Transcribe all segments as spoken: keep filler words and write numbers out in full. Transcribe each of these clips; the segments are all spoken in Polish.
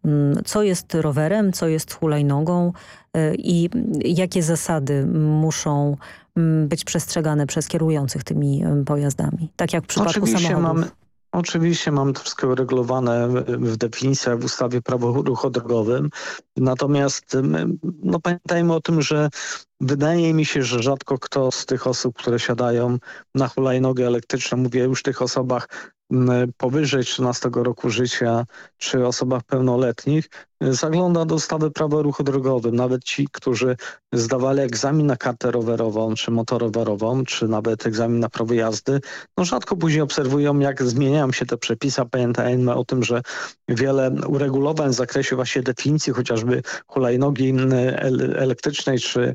Co jest rowerem, co jest hulajnogą i jakie zasady muszą być przestrzegane przez kierujących tymi pojazdami, tak jak w przypadku Oczywiście samochodów. mamy, oczywiście mamy to wszystko uregulowane w definicjach w ustawie Prawo o ruchu drogowym. Natomiast no, pamiętajmy o tym, że wydaje mi się, że rzadko kto z tych osób, które siadają na hulajnogę elektryczną, mówię już o tych osobach powyżej trzynastego roku życia, czy osobach pełnoletnich, zagląda do ustawy Prawo o ruchu drogowym. Nawet ci, którzy zdawali egzamin na kartę rowerową, czy motorowerową, czy nawet egzamin na prawo jazdy, no rzadko później obserwują, jak zmieniają się te przepisy. Pamiętajmy o tym, że wiele uregulowań w zakresie właśnie definicji chociażby hulajnogi elektrycznej, czy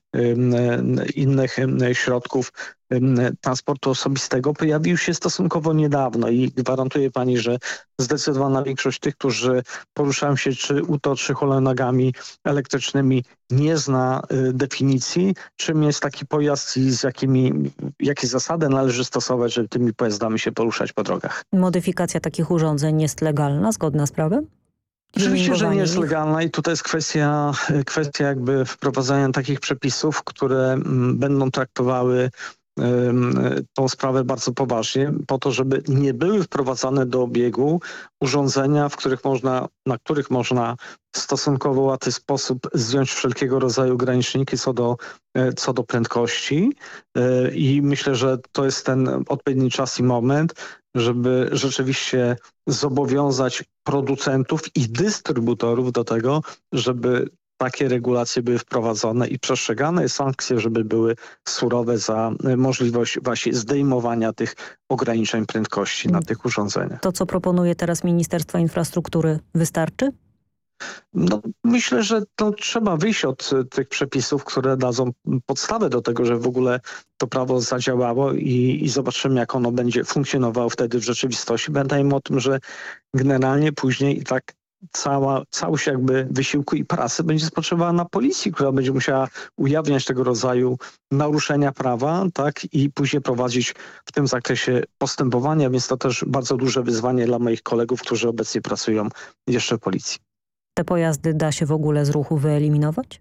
innych środków transportu osobistego pojawił się stosunkowo niedawno i gwarantuje pani, że zdecydowana większość tych, którzy poruszają się czy uto, czy hulajnogami elektrycznymi, nie zna y, definicji, czym jest taki pojazd i z jakimi, jakie zasady należy stosować, żeby tymi pojazdami się poruszać po drogach. Modyfikacja takich urządzeń jest legalna, zgodna z prawem? Oczywiście, że nie jest ich? legalna i tutaj jest kwestia, kwestia jakby wprowadzania takich przepisów, które m, będą traktowały tą sprawę bardzo poważnie, po to, żeby nie były wprowadzane do obiegu urządzenia, w których można, na których można w stosunkowo łatwy sposób zdjąć wszelkiego rodzaju ograniczniki co do, co do prędkości. I myślę, że to jest ten odpowiedni czas i moment, żeby rzeczywiście zobowiązać producentów i dystrybutorów do tego, żeby takie regulacje były wprowadzone i przestrzegane i sankcje, żeby były surowe za możliwość właśnie zdejmowania tych ograniczeń prędkości na tych urządzeniach. To, co proponuje teraz Ministerstwo Infrastruktury, wystarczy? No, myślę, że to trzeba wyjść od tych przepisów, które dadzą podstawę do tego, że w ogóle to prawo zadziałało i, i zobaczymy, jak ono będzie funkcjonowało wtedy w rzeczywistości. Pamiętajmy o tym, że generalnie później i tak Cała, całość jakby wysiłku i pracy będzie spoczywała na policji, która będzie musiała ujawniać tego rodzaju naruszenia prawa, tak, i później prowadzić w tym zakresie postępowania, więc to też bardzo duże wyzwanie dla moich kolegów, którzy obecnie pracują jeszcze w policji. Te pojazdy da się w ogóle z ruchu wyeliminować?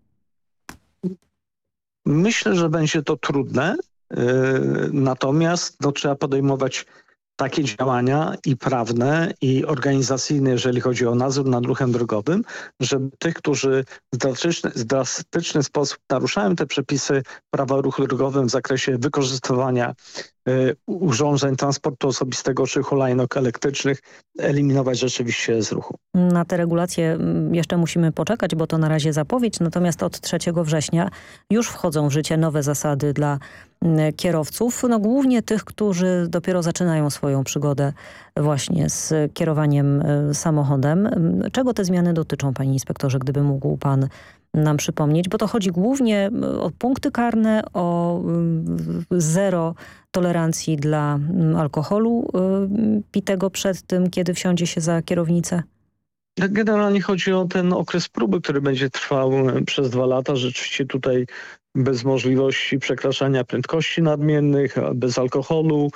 Myślę, że będzie to trudne, yy, natomiast no, trzeba podejmować takie działania i prawne, i organizacyjne, jeżeli chodzi o nadzór nad ruchem drogowym, żeby tych, którzy w drastyczny, w drastyczny sposób naruszają te przepisy prawa o ruchu drogowym w zakresie wykorzystywania y, urządzeń transportu osobistego czy hulajnóg elektrycznych, eliminować rzeczywiście z ruchu. Na te regulacje jeszcze musimy poczekać, bo to na razie zapowiedź, natomiast od trzeciego września już wchodzą w życie nowe zasady dla kierowców, no głównie tych, którzy dopiero zaczynają swoją przygodę właśnie z kierowaniem samochodem. Czego te zmiany dotyczą, panie inspektorze, gdyby mógł pan nam przypomnieć? Bo to chodzi głównie o punkty karne, o zero tolerancji dla alkoholu pitego przed tym, kiedy wsiądzie się za kierownicę. Generalnie chodzi o ten okres próby, który będzie trwał przez dwa lata. Rzeczywiście tutaj bez możliwości przekraczania prędkości nadmiernych, bez alkoholu,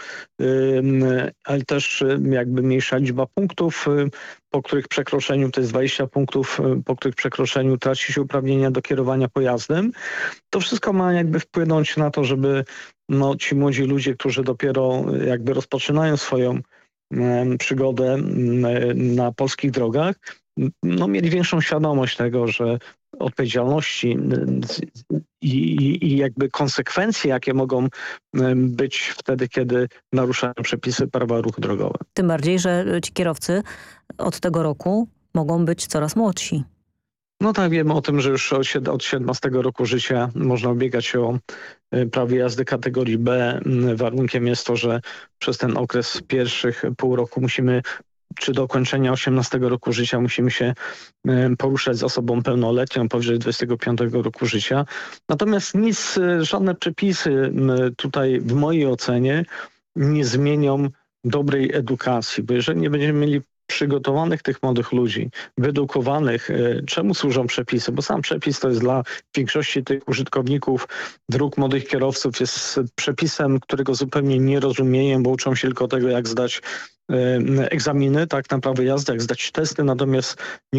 ale też jakby mniejsza liczba punktów, po których przekroczeniu, to jest dwadzieścia punktów, po których przekroczeniu traci się uprawnienia do kierowania pojazdem. To wszystko ma jakby wpłynąć na to, żeby no, ci młodzi ludzie, którzy dopiero jakby rozpoczynają swoją przygodę na polskich drogach, no, mieli większą świadomość tego, że odpowiedzialności i, i, i jakby konsekwencje, jakie mogą być wtedy, kiedy naruszają przepisy prawa o ruchu drogowym. Tym bardziej, że ci kierowcy od tego roku mogą być coraz młodsi. No tak, wiemy o tym, że już od siedemnastego roku życia można ubiegać się o prawo jazdy kategorii B. Warunkiem jest to, że przez ten okres pierwszych pół roku musimy, czy do kończenia osiemnastego roku życia musimy się poruszać z osobą pełnoletnią powyżej dwudziestego piątego roku życia. Natomiast nic, żadne przepisy tutaj w mojej ocenie nie zmienią dobrej edukacji, bo jeżeli nie będziemy mieli przygotowanych tych młodych ludzi, wyedukowanych, czemu służą przepisy, bo sam przepis to jest dla większości tych użytkowników dróg, młodych kierowców, jest przepisem, którego zupełnie nie rozumieją, bo uczą się tylko tego, jak zdać egzaminy, tak, na prawo jazdy, jak zdać testy, natomiast nie